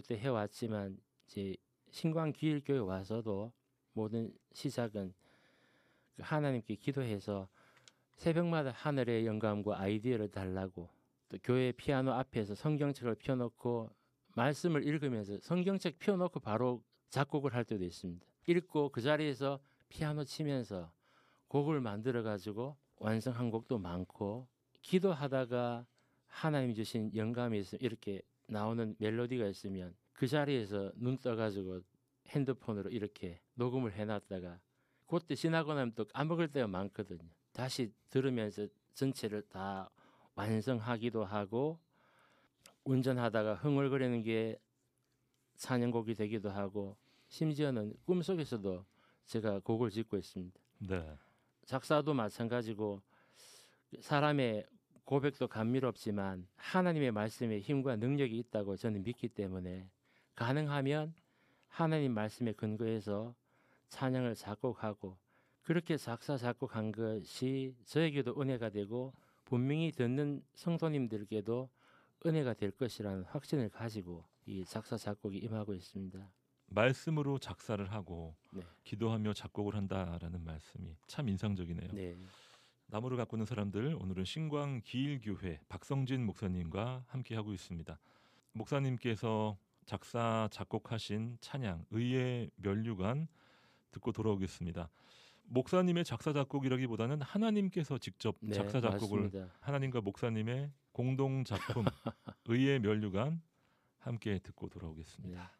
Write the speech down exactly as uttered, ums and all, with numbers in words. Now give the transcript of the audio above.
때부터 해왔지만 이제 신광기일교회 와서도 모든 시작은 하나님께 기도해서 새벽마다 하늘의 영감과 아이디어를 달라고, 또 교회 피아노 앞에서 성경책을 펴놓고 말씀을 읽으면서 성경책 펴놓고 바로 작곡을 할 때도 있습니다. 읽고 그 자리에서 피아노 치면서 곡을 만들어 가지고 완성한 곡도 많고, 기도하다가 하나님 주신 영감이 있으면 이렇게 나오는 멜로디가 있으면 그 자리에서 눈 떠가지고 핸드폰으로 이렇게 녹음을 해놨다가 그때 지나고 나면 또 까먹을 때가 많거든요. 다시 들으면서 전체를 다 완성하기도 하고, 운전하다가 흥얼거리는 게 찬양곡이 되기도 하고, 심지어는 꿈속에서도 제가 곡을 짓고 있습니다. 네. 작사도 마찬가지고, 사람의 고백도 감미롭지만 하나님의 말씀에 힘과 능력이 있다고 저는 믿기 때문에 가능하면 하나님 말씀에 근거해서 찬양을 작곡하고, 그렇게 작사 작곡한 것이 저에게도 은혜가 되고 분명히 듣는 성도님들께도 은혜가 될 것이라는 확신을 가지고 이 작사 작곡이 임하고 있습니다. 말씀으로 작사를 하고 네. 기도하며 작곡을 한다라는 말씀이 참 인상적이네요. 네. 나무를 갖고 있는 사람들, 오늘은 신광기일교회 박성진 목사님과 함께하고 있습니다. 목사님께서 작사 작곡하신 찬양 의의 면류관 듣고 돌아오겠습니다. 목사님의 작사 작곡이라기보다는 하나님께서 직접 네, 작사 작곡을, 맞습니다. 하나님과 목사님의 공동 작품 의의 면류관 함께 듣고 돌아오겠습니다. 네.